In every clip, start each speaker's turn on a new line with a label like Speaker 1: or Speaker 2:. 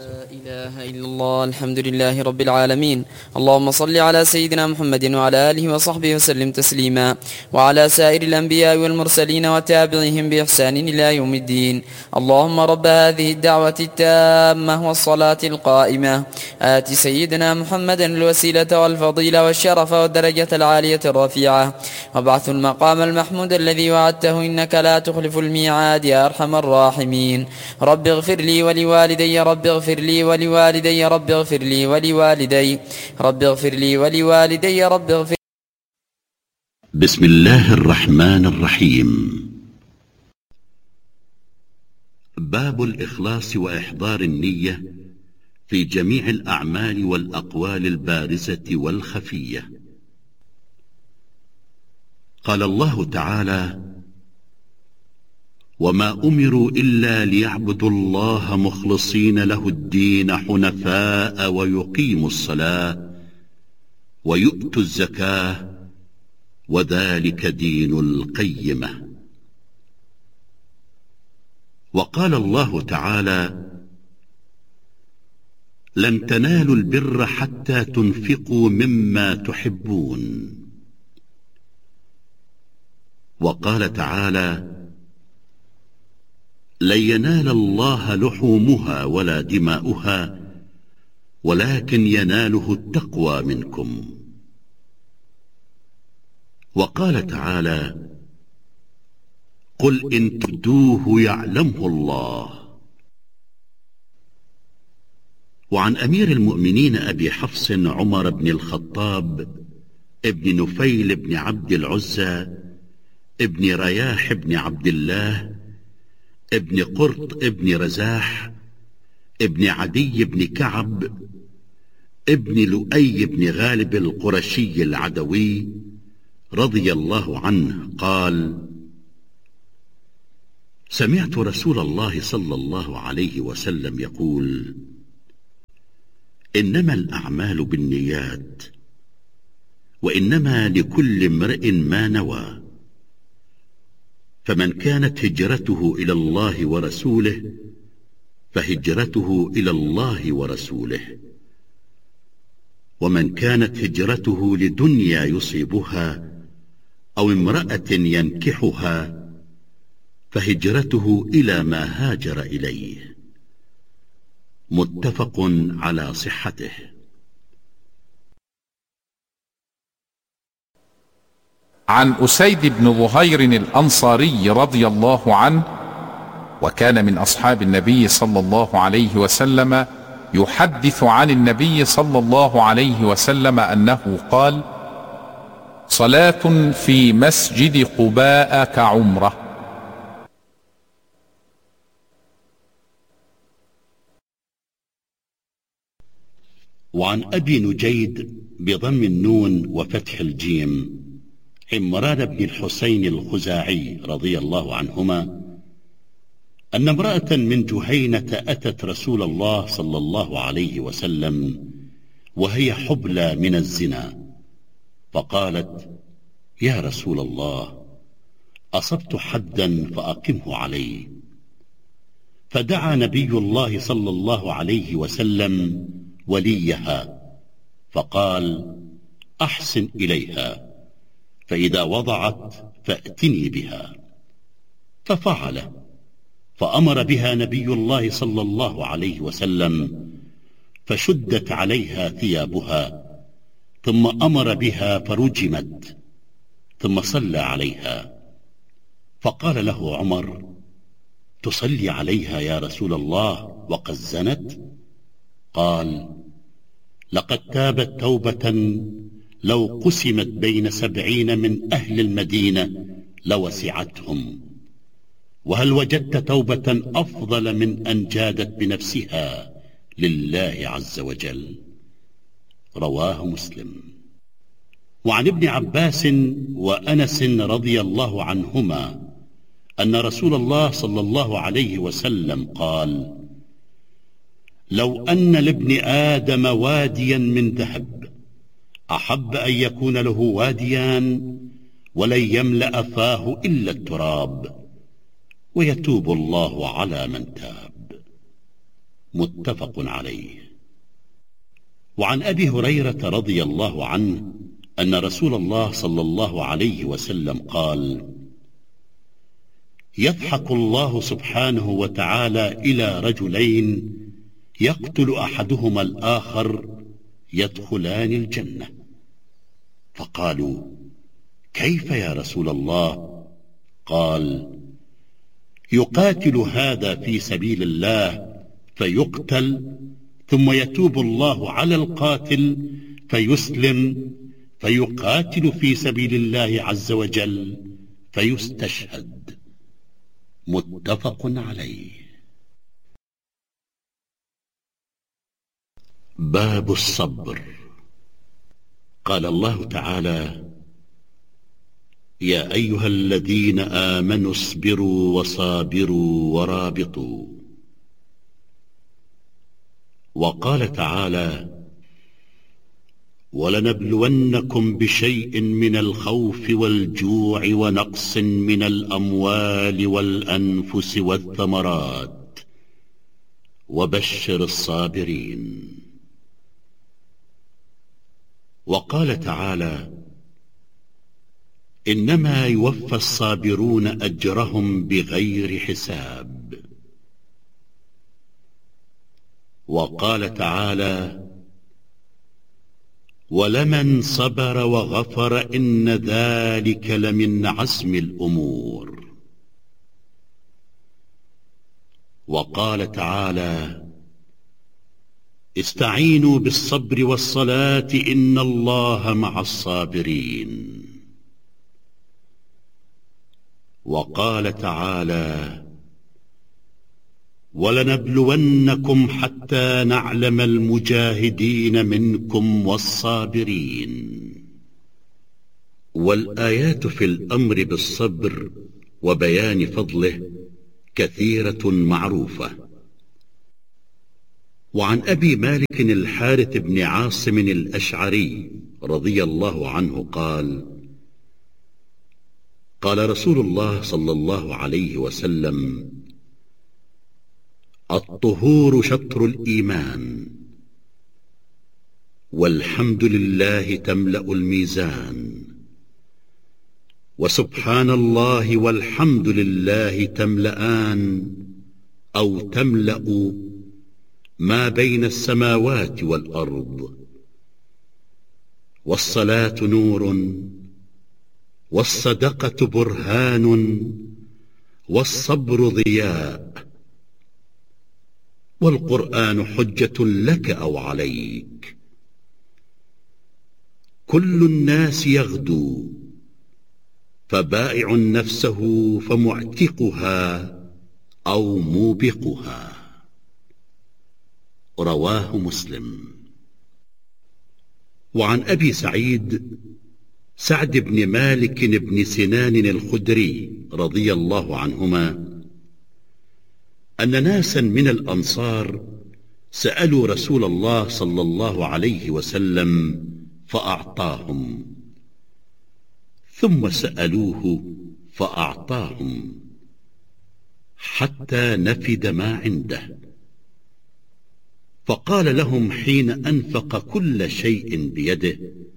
Speaker 1: إله إلا الله. الحمد لله رب العالمين. اللهم صل على سيدنا محمد وعلى آله وصحبه وسلم تسليما، وعلى سائر الأنبياء والمرسلين وتابعهم بإحسان إلى يوم الدين. اللهم رب هذه الدعوة التامة والصلاة القائمة آت سيدنا محمدا الوسيلة والفضيلة والشرف والدرجة العالية الرفيعة، وابعث المقام المحمود الذي وعدته إنك لا تخلف الميعاد يا أرحم الراحمين. رب اغفر لي ولوالدي، رب اغفر لي ولوالدي، رب اغفر لي ولوالدي، رب اغفر لي ولوالدي، رب اغفر.
Speaker 2: بسم الله الرحمن الرحيم. باب الإخلاص وإحضار النية في جميع الأعمال والأقوال البارزة والخفية. قال الله تعالى: وما أمروا إلا ليعبدوا الله مخلصين له الدين حنفاء ويقيموا الصلاة ويؤتوا الزكاة وذلك دين القيمة. وقال الله تعالى: لن تنالوا البر حتى تنفقوا مما تحبون. وقال تعالى: لن ينال الله لحومها ولا دماؤها ولكن يناله التقوى منكم. وقال تعالى: قل إن تبدوه يعلمه الله. وعن أمير المؤمنين أبي حفص عمر بن الخطاب ابن نفيل بن عبد العزى ابن رياح بن عبد الله ابن قرط ابن رزاح ابن عدي بن كعب ابن لؤي بن غالب القرشي العدوي رضي الله عنه قال: سمعت رسول الله صلى الله عليه وسلم يقول: إنما الأعمال بالنيات وإنما لكل امرئ ما نوى، فمن كانت هجرته إلى الله ورسوله فهجرته إلى الله ورسوله، ومن كانت هجرته لدنيا يصيبها أو امرأة ينكحها فهجرته إلى ما هاجر إليه. متفق على صحته.
Speaker 3: عن أسيد بن ظهير الأنصاري رضي الله عنه، وكان من أصحاب النبي صلى الله عليه وسلم، يحدث عن النبي صلى الله عليه وسلم أنه قال: صلاة في مسجد قباء كعمرة.
Speaker 2: وعن أبي نجيد بضم النون وفتح الجيم عمران بن الحسين الخزاعي رضي الله عنهما أن امرأة من جهينة أتت رسول الله صلى الله عليه وسلم وهي حبلى من الزنا، فقالت: يا رسول الله، أصبت حدا فأقمه علي. فدعا نبي الله صلى الله عليه وسلم وليها فقال: أحسن إليها، فإذا وضعت فأتني بها. ففعل، فأمر بها نبي الله صلى الله عليه وسلم فشدت عليها ثيابها، ثم أمر بها فرجمت، ثم صلى عليها. فقال له عمر: تصلي عليها يا رسول الله وقد زنت؟ قال: لقد تابت توبة لو قسمت بين 70 من أهل المدينة لوسعتهم، وهل وجدت توبة أفضل من أن جادت بنفسها لله عز وجل؟ رواه مسلم. وعن ابن عباس وأنس رضي الله عنهما أن رسول الله صلى الله عليه وسلم قال: لو أن لابن آدم واديا من ذهب أحب أن يكون له واديان ولن يملأ فاه إلا التراب، ويتوب الله على من تاب. متفق عليه. وعن أبي هريرة رضي الله عنه أن رسول الله صلى الله عليه وسلم قال: يضحك الله سبحانه وتعالى إلى رجلين يقتل أحدهما الآخر يدخلان الجنة. فقالوا: كيف يا رسول الله؟ قال: يقاتل هذا في سبيل الله فيقتل، ثم يتوب الله على القاتل فيسلم، فيقاتل في سبيل الله عز وجل فيستشهد. متفق عليه. باب الصبر. قال الله تعالى: يا أيها الذين آمنوا اصبروا وصابروا ورابطوا. وقال تعالى: ولنبلونكم بشيء من الخوف والجوع ونقص من الأموال والأنفس والثمرات وبشر الصابرين. وقال تعالى: إنما يوفى الصابرون أجرهم بغير حساب. وقال تعالى: ولمن صبر وغفر إن ذلك لمن عزم الأمور. وقال تعالى: استعينوا بالصبر والصلاة إن الله مع الصابرين. وقال تعالى: ولنبلونكم حتى نعلم المجاهدين منكم والصابرين. والآيات في الأمر بالصبر وبيان فضله كثيرة معروفة. وعن أبي مالك الحارث بن عاصم الأشعري رضي الله عنه قال: قال رسول الله صلى الله عليه وسلم: الطهور شطر الإيمان، والحمد لله تملأ الميزان، وسبحان الله والحمد لله تملأان أو تملأ ما بين السماوات والأرض. والصلاة نور، والصدقة برهان، والصبر ضياء، والقرآن حجة لك أو عليك. كل الناس يغدو، فبائع نفسه فمعتقها أو موبقها. رواه مسلم. وعن أبي سعد بن مالك بن سنان الخدري رضي الله عنهما أن ناسا من الأنصار سألوا رسول الله صلى الله عليه وسلم فأعطاهم، ثم سألوه فأعطاهم، حتى نفد ما عنده. فقال لهم حين أنفق كل شيء بيده: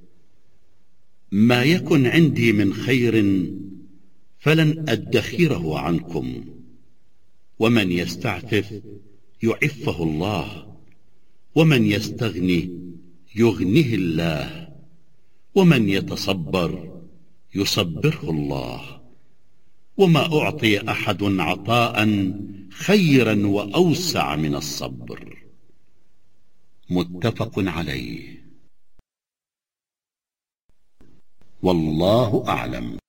Speaker 2: ما يكن عندي من خير فلن أدخره عنكم، ومن يستعفف يعفه الله، ومن يستغني يغنه الله، ومن يتصبر يصبره الله، وما أعطي أحد عطاء خيرا وأوسع من الصبر. متفق عليه. والله أعلم.